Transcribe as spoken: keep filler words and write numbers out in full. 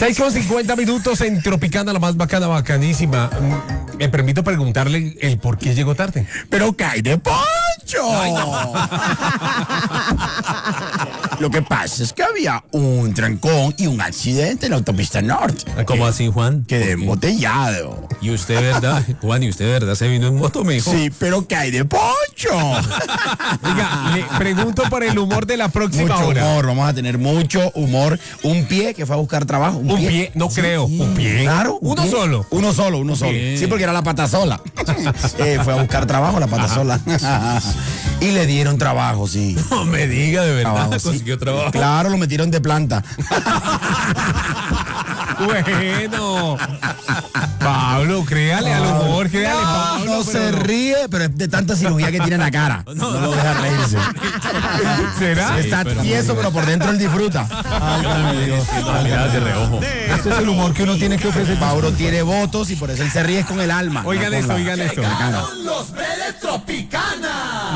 seis con cincuenta minutos en Tropicana, la más bacana, bacanísima. Me permito preguntarle el por qué llegó tarde. Pero cae de Poncho. Ay, no. Lo que pasa es que había un trancón y un accidente en la autopista norte. ¿Cómo así, Juan? Quedé embotellado. Y usted, ¿verdad? Juan, ¿y usted, verdad, se vino en moto, mijo? Sí, pero cae de Poncho. Oiga, le pregunto por el humor de la próxima mucho hora. humor, vamos a tener mucho humor. Un pie que fue a buscar trabajo. Un, un pie? pie, no sí, creo. Un pie. Claro. Un uno pie. solo. Uno solo, uno solo. Bien. Sí, porque era la pata sola. eh, fue a buscar trabajo la pata Ajá. sola. Y le dieron trabajo, sí. No me diga, de verdad. Trabajo, consiguió sí. trabajo. Claro, lo metieron de planta. Bueno. Pablo, créale al humor, créale, no, Pablo. No se no. ríe, pero es de tanta cirugía que tiene en la cara. No, no, no lo deja reírse. ¿Será? Sí, está pero tieso, pero por dentro él disfruta. Ay, Dios. De reojo. Ese es el humor que uno tiene que ofrecer. Pablo tiene votos y por eso él se ríe con el alma. Oigan esto, oigan esto. Los Tropicana.